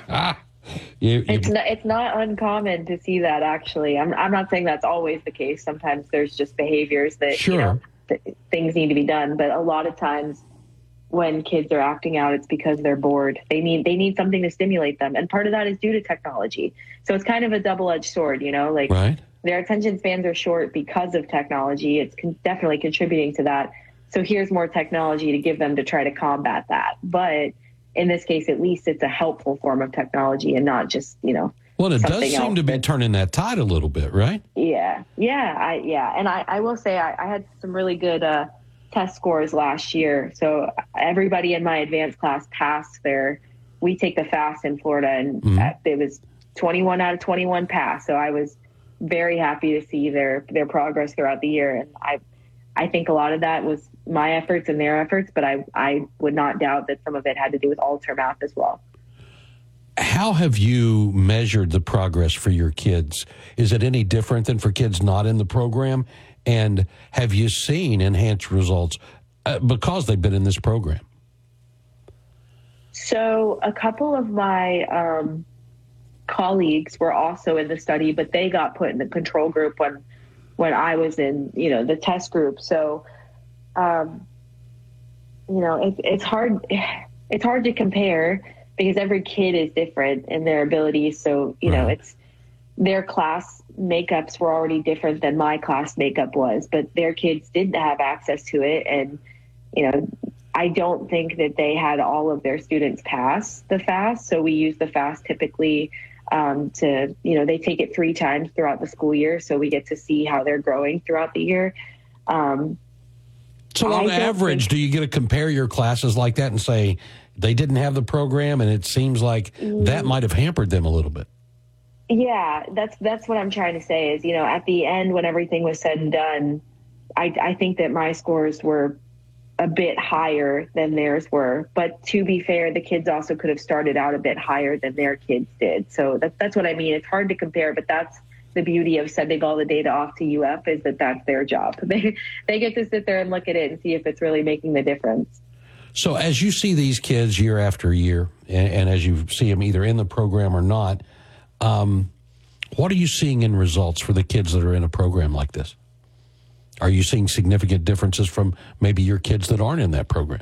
It's not uncommon to see that, actually. I'm not saying that's always the case. Sometimes there's just behaviors that things need to be done, but a lot of times when kids are acting out, it's because they're bored. They need something to stimulate them, and part of that is due to technology. So it's kind of a double-edged sword, their attention spans are short because of technology. It's definitely contributing to that. So here's more technology to give them to try to combat that, but in this case, at least it's a helpful form of technology and not just, Well, it does seem to be turning that tide a little bit, right? Yeah. And I will say I had some really good test scores last year. So everybody in my advanced class passed we take the FAST in Florida, and it was 21 out of 21 passed. So I was very happy to see their progress throughout the year. And I think a lot of that was my efforts and their efforts, but I would not doubt that some of it had to do with Alter Math as well. How have you measured the progress for your kids? Is it any different than for kids not in the program? And have you seen enhanced results because they've been in this program? So a couple of my colleagues were also in the study, but they got put in the control group when I was in, the test group. So, it's hard to compare because every kid is different in their abilities. So, it's their class makeups were already different than my class makeup was, but their kids didn't have access to it. And, I don't think that they had all of their students pass the FAST. So we use the FAST typically they take it 3 times throughout the school year. So we get to see how they're growing throughout the year. So on average, do you get to compare your classes like that and say they didn't have the program and it seems like that might have hampered them a little bit? Yeah, that's what I'm trying to say is, at the end when everything was said and done, I think that my scores were a bit higher than theirs were. But to be fair, the kids also could have started out a bit higher than their kids did. So that's what I mean. It's hard to compare, but that's the beauty of sending all the data off to UF is that's their job. They get to sit there and look at it and see if it's really making the difference. So as you see these kids year after year, and as you see them either in the program or not, what are you seeing in results for the kids that are in a program like this? Are you seeing significant differences from maybe your kids that aren't in that program?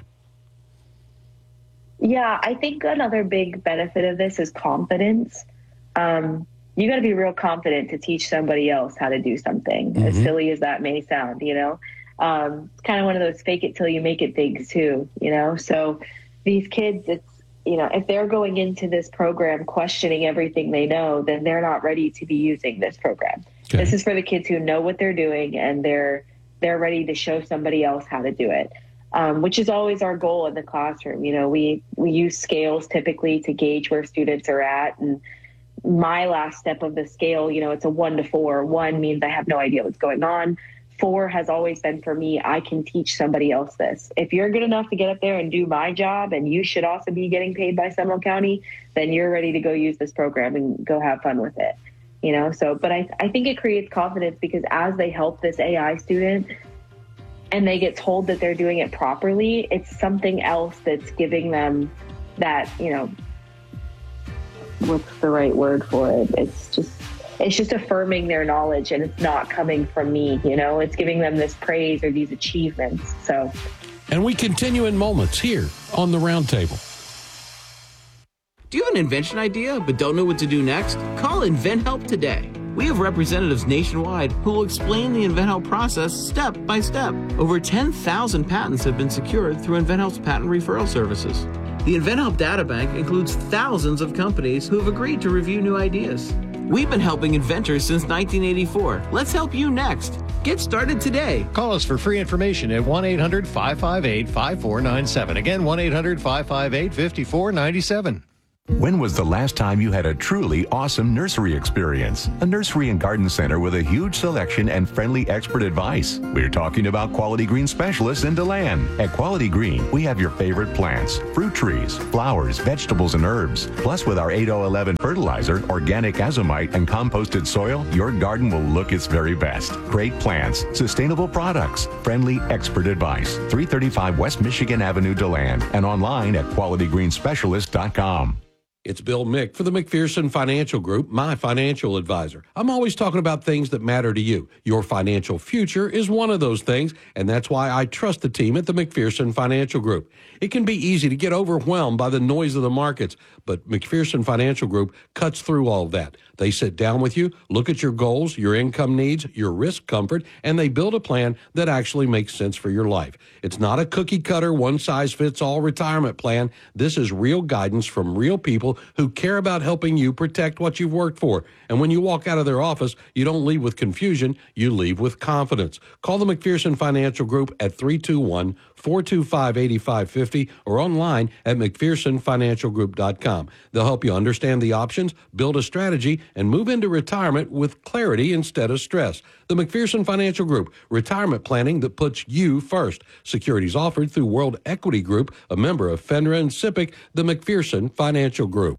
Yeah, I think another big benefit of this is confidence. You got to be real confident to teach somebody else how to do something, as silly as that may sound, It's kind of one of those fake it till you make it things too, So these kids, it's, if they're going into this program questioning everything they know, then they're not ready to be using this program. Okay. This is for the kids who know what they're doing and they're ready to show somebody else how to do it, which is always our goal in the classroom. We use scales typically to gauge where students are at. And my last step of the scale, it's a 1 to 4. 1 means I have no idea what's going on. 4 has always been for me, I can teach somebody else this. If you're good enough to get up there and do my job and you should also be getting paid by Seminole County, then you're ready to go use this program and go have fun with it. But I think it creates confidence because as they help this AI student and they get told that they're doing it properly, it's something else that's giving them that, what's the right word for it? It's just affirming their knowledge and it's not coming from me, it's giving them this praise or these achievements. So, and we continue in moments here on the Roundtable. Do you have an invention idea but don't know what to do next? Call InventHelp today. We have representatives nationwide who will explain the InventHelp process step by step. Over 10,000 patents have been secured through InventHelp's patent referral services. The InventHelp Data Bank includes thousands of companies who have agreed to review new ideas. We've been helping inventors since 1984. Let's help you next. Get started today. Call us for free information at 1-800-558-5497. Again, 1-800-558-5497. When was the last time you had a truly awesome nursery experience? A nursery and garden center with a huge selection and friendly expert advice. We're talking about Quality Green Specialists in DeLand. At Quality Green, we have your favorite plants, fruit trees, flowers, vegetables, and herbs. Plus, with our 8011 fertilizer, organic azomite, and composted soil, your garden will look its very best. Great plants, sustainable products, friendly expert advice. 335 West Michigan Avenue, DeLand, and online at qualityggreenspecialist.com. It's Bill Mick for the McPherson Financial Group, my financial advisor. I'm always talking about things that matter to you. Your financial future is one of those things, and that's why I trust the team at the McPherson Financial Group. It can be easy to get overwhelmed by the noise of the markets, but McPherson Financial Group cuts through all of that. They sit down with you, look at your goals, your income needs, your risk comfort, and they build a plan that actually makes sense for your life. It's not a cookie-cutter, one-size-fits-all retirement plan. This is real guidance from real people who care about helping you protect what you've worked for. And when you walk out of their office, you don't leave with confusion, you leave with confidence. Call the McPherson Financial Group at 321-425-8550 or online at McPhersonFinancialGroup.com. They'll help you understand the options, build a strategy, and move into retirement with clarity instead of stress. The McPherson Financial Group, retirement planning that puts you first. Securities offered through World Equity Group, a member of FINRA and SIPC, the McPherson Financial Group.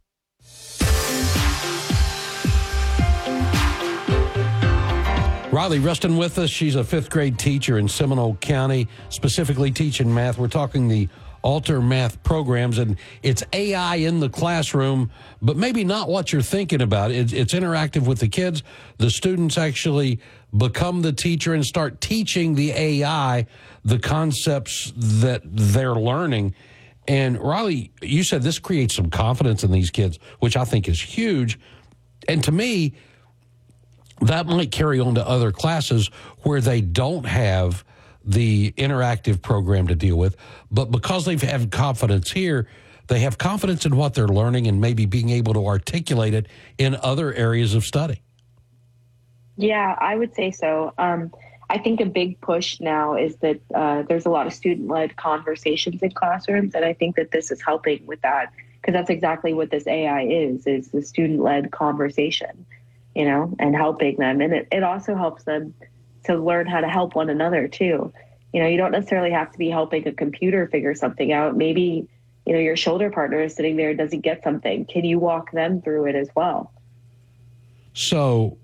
Riley Rustin with us. She's a fifth grade teacher in Seminole County, specifically teaching math. We're talking the Alter Math programs, and it's AI in the classroom, but maybe not what you're thinking about. It's interactive with the kids. The students actually become the teacher and start teaching the AI the concepts that they're learning. And Riley, you said this creates some confidence in these kids, which I think is huge. And to me, that might carry on to other classes where they don't have the interactive program to deal with, but because they've had confidence here, they have confidence in what they're learning and maybe being able to articulate it in other areas of study. Yeah, I would say so. I think a big push now is that there's a lot of student-led conversations in classrooms, and I think that this is helping with that, because that's exactly what this AI is the student-led conversation, you know, and helping them. And it also helps them to learn how to help one another too. You know, you don't necessarily have to be helping a computer figure something out. Maybe, you know, your shoulder partner is sitting there, doesn't get something. Can you walk them through it as well? So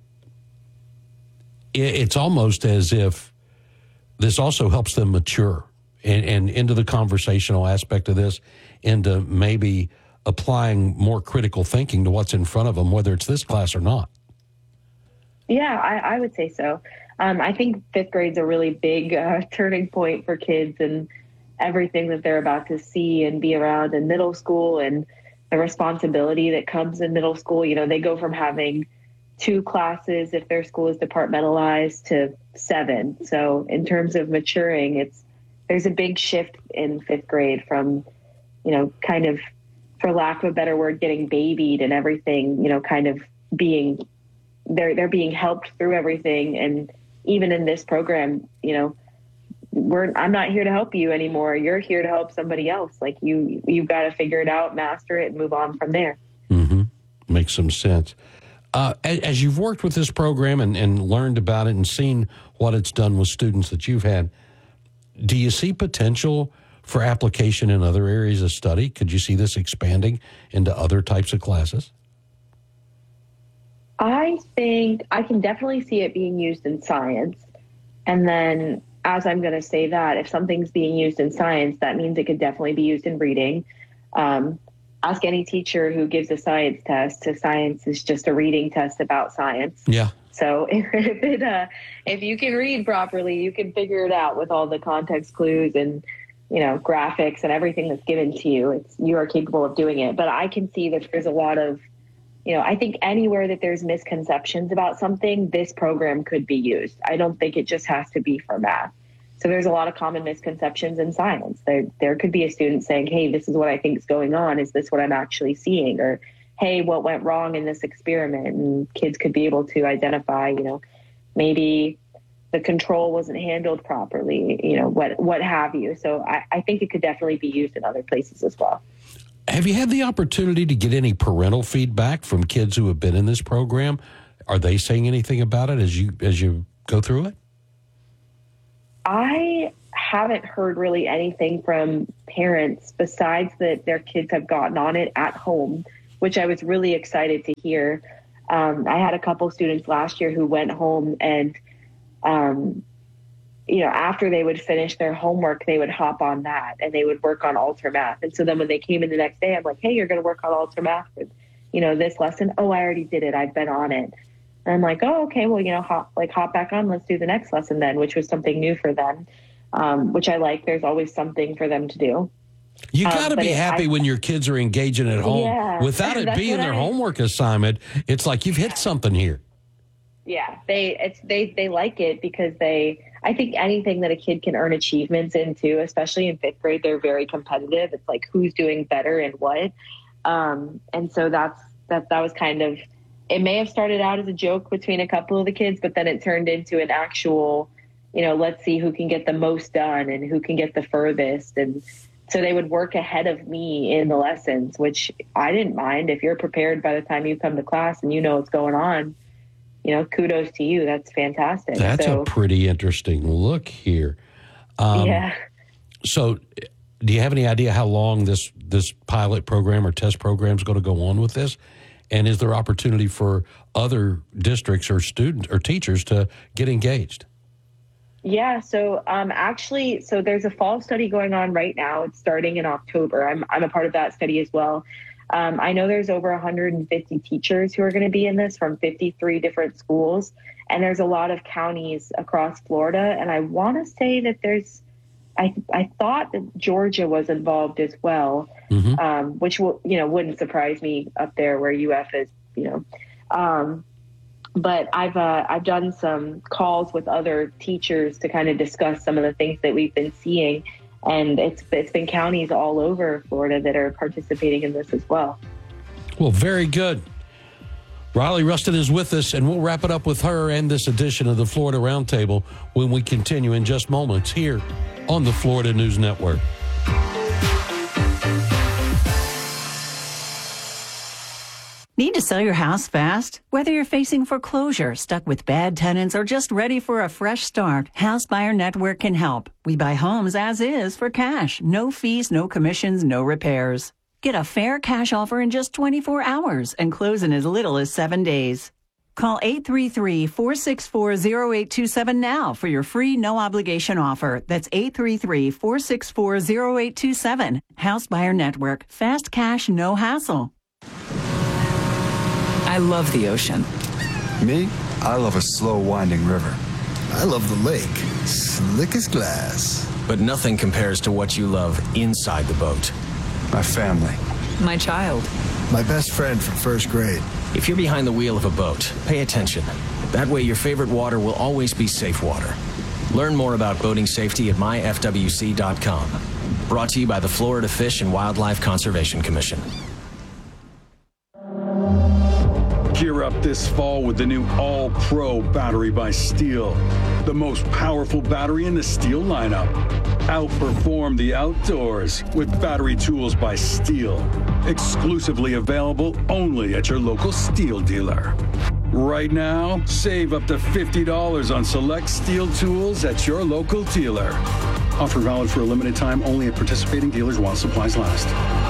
it's almost as if this also helps them mature and into the conversational aspect of this, into maybe applying more critical thinking to what's in front of them, whether it's this class or not. Yeah, I would say so. I think fifth grade's a really big turning point for kids and everything that they're about to see and be around in middle school, and the responsibility that comes in middle school. You know, they go from having 2 classes if their school is departmentalized to 7. So in terms of maturing, there's a big shift in fifth grade from, you know, kind of, for lack of a better word, getting babied and everything, you know, kind of being, they're being helped through everything. And even in this program, you know, I'm not here to help you anymore. You're here to help somebody else. Like you've got to figure it out, master it, and move on from there. Mm-hmm. Makes some sense. As you've worked with this program and learned about it and seen what it's done with students that you've had, do you see potential for application in other areas of study? Could you see this expanding into other types of classes? I think I can definitely see it being used in science. And then, as I'm going to say that, if something's being used in science, that means it could definitely be used in reading. Ask any teacher who gives a science test. Science is just a reading test about science. Yeah. So if you can read properly, you can figure it out with all the context clues and, you know, graphics and everything that's given to you. You are capable of doing it. But I can see that there's a lot of I think anywhere that there's misconceptions about something, this program could be used. I don't think it just has to be for math. So there's a lot of common misconceptions in science. There could be a student saying, hey, this is what I think is going on. Is this what I'm actually seeing? Or, hey, what went wrong in this experiment? And kids could be able to identify, maybe the control wasn't handled properly, what have you. So I think it could definitely be used in other places as well. Have you had the opportunity to get any parental feedback from kids who have been in this program? Are they saying anything about it as you go through it? I haven't heard really anything from parents besides that their kids have gotten on it at home, which I was really excited to hear. I had a couple students last year who went home and, after they would finish their homework, they would hop on that and they would work on Alter Math. And so then when they came in the next day, I'm like, hey, you're going to work on Alter Math for, this lesson. Oh, I already did it. I've been on it. And I'm like, oh, okay, well, hop back on. Let's do the next lesson then, which was something new for them, which I like. There's always something for them to do. You got to be happy when your kids are engaging at home. Yeah, without it being their homework assignment. It's like you've hit something here. Yeah, they like it because I think anything that a kid can earn achievements in too, especially in 5th grade, they're very competitive. It's like who's doing better and what. And so that was kind of, it may have started out as a joke between a couple of the kids, but then it turned into an actual, let's see who can get the most done and who can get the furthest. And so they would work ahead of me in the lessons, which I didn't mind. If you're prepared by the time you come to class and you know what's going on, kudos to you. That's fantastic. That's a pretty interesting look here. Yeah. So do you have any idea how long this pilot program or test program is going to go on with this? And is there opportunity for other districts or students or teachers to get engaged? Yeah, so so there's a fall study going on right now. It's starting in October. I'm a part of that study as well. I know there's over 150 teachers who are going to be in this from 53 different schools, and there's a lot of counties across Florida. And I want to say that I thought that Georgia was involved as well, which wouldn't surprise me up there where UF is, But I've done some calls with other teachers to kind of discuss some of the things that we've been seeing, and it's been counties all over Florida that are participating in this as well. Well, very good. Riley Rustin is with us, and we'll wrap it up with her and this edition of the Florida Roundtable when we continue in just moments here on the Florida News Network. Need to sell your house fast? Whether you're facing foreclosure, stuck with bad tenants, or just ready for a fresh start, House Buyer Network can help. We buy homes as is for cash. No fees, no commissions, no repairs. Get a fair cash offer in just 24 hours and close in as little as 7 days. Call 833-464-0827 now for your free no-obligation offer. That's 833-464-0827. House Buyer Network. Fast cash, no hassle. I love the ocean. Me? I love a slow winding river. I love the lake. Slick as glass. But nothing compares to what you love inside the boat. My family. My child. My best friend from first grade. If you're behind the wheel of a boat, pay attention. That way your favorite water will always be safe water. Learn more about boating safety at myfwc.com. Brought to you by the Florida Fish and Wildlife Conservation Commission. Gear up this fall with the new All-Pro battery by Steel. The most powerful battery in the Steel lineup. Outperform the outdoors with battery tools by Steel. Exclusively available only at your local Steel dealer. Right now, save up to $50 on select Steel tools at your local dealer. Offer valid for a limited time only at participating dealers while supplies last.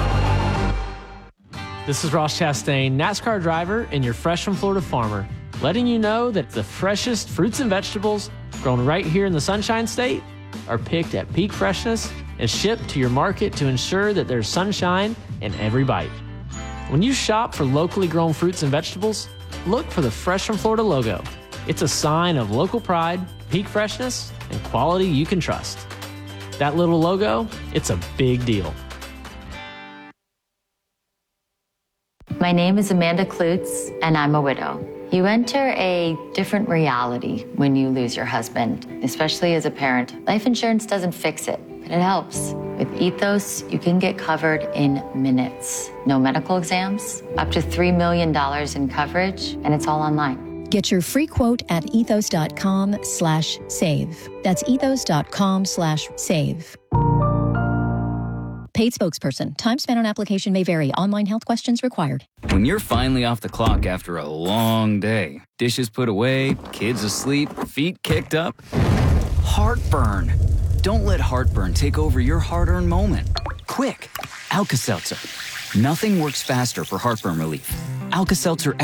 This is Ross Chastain, NASCAR driver and your Fresh from Florida farmer, letting you know that the freshest fruits and vegetables grown right here in the Sunshine State are picked at peak freshness and shipped to your market to ensure that there's sunshine in every bite. When you shop for locally grown fruits and vegetables, look for the Fresh from Florida logo. It's a sign of local pride, peak freshness, and quality you can trust. That little logo, it's a big deal. My name is Amanda Klutz, and I'm a widow. You enter a different reality when you lose your husband, especially as a parent. Life insurance doesn't fix it, but it helps. With Ethos, you can get covered in minutes. No medical exams, up to $3 million in coverage, and it's all online. Get your free quote at ethos.com/save. That's ethos.com/save. Paid spokesperson. Time spent on application may vary. Online health questions required. When you're finally off the clock after a long day, dishes put away, kids asleep, feet kicked up, heartburn. Don't let heartburn take over your hard-earned moment. Quick, Alka-Seltzer. Nothing works faster for heartburn relief. Alka-Seltzer